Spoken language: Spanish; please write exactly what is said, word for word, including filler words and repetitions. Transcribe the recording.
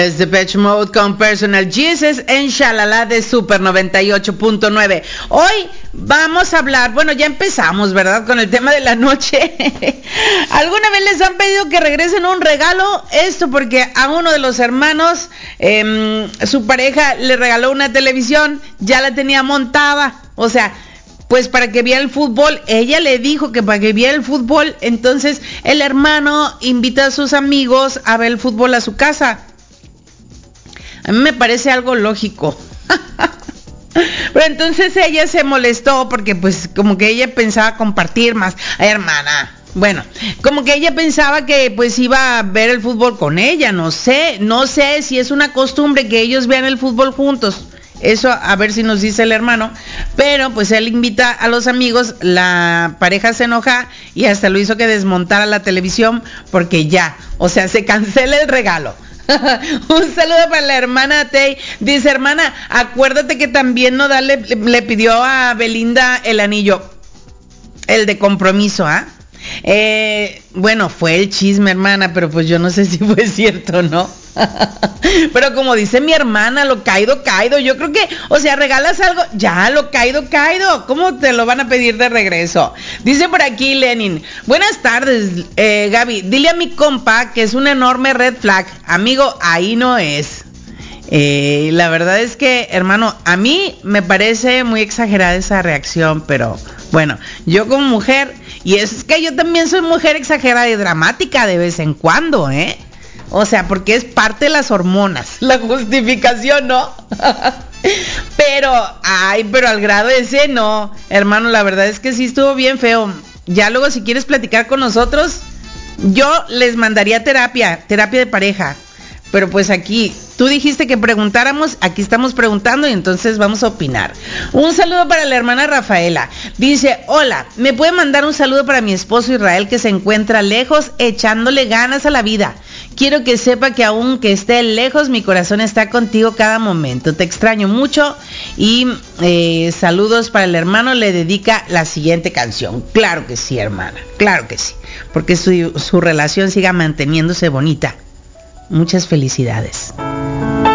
Es Depeche Mode con Personal Jesus en Shalala de Super noventa y ocho punto nueve. Hoy vamos a hablar, bueno, ya empezamos, ¿verdad? Con el tema de la noche. ¿Alguna vez les han pedido que regresen un regalo? Esto porque a uno de los hermanos, eh, su pareja le regaló una televisión, ya la tenía montada, o sea, pues para que viera el fútbol. Ella le dijo que para que viera el fútbol, entonces el hermano invita a sus amigos a ver el fútbol a su casa. A mí me parece algo lógico. Pero entonces ella se molestó porque pues como que ella pensaba compartir más. Ay, hermana, bueno, como que ella pensaba que pues iba a ver el fútbol con ella. No sé, no sé si es una costumbre que ellos vean el fútbol juntos. Eso a ver si nos dice el hermano. Pero pues él invita a los amigos, la pareja se enoja y hasta lo hizo que desmontara la televisión porque ya, o sea, se cancela el regalo. Un saludo para la hermana Tay. Dice, hermana, acuérdate que también Nodal le, le pidió a Belinda el anillo, el de compromiso, ¿ah? ¿eh? Eh, bueno, fue el chisme, hermana, pero pues yo no sé si fue cierto o no. Pero como dice mi hermana, lo caído, caído. Yo creo que, o sea, regalas algo, ya, lo caído, caído. ¿Cómo te lo van a pedir de regreso? Dice por aquí Lenin, buenas tardes, eh, Gaby, dile a mi compa que es una enorme red flag. Amigo, ahí no es. Eh, la verdad es que, hermano, a mí me parece muy exagerada esa reacción, pero bueno, yo como mujer, y es que yo también soy mujer exagerada y dramática de vez en cuando, ¿eh? O sea, porque es parte de las hormonas, la justificación, ¿no? Pero, ay, pero al grado ese, no. Hermano, la verdad es que sí estuvo bien feo. Ya luego, si quieres platicar con nosotros, yo les mandaría terapia, terapia de pareja. Pero pues aquí, tú dijiste que preguntáramos, aquí estamos preguntando y entonces vamos a opinar. Un saludo para la hermana Rafaela. Dice, hola, ¿me puede mandar un saludo para mi esposo Israel que se encuentra lejos echándole ganas a la vida? Quiero que sepa que aunque esté lejos, mi corazón está contigo cada momento. Te extraño mucho y eh, saludos para el hermano, le dedica la siguiente canción. Claro que sí, hermana, claro que sí, porque su, su relación siga manteniéndose bonita. Muchas felicidades.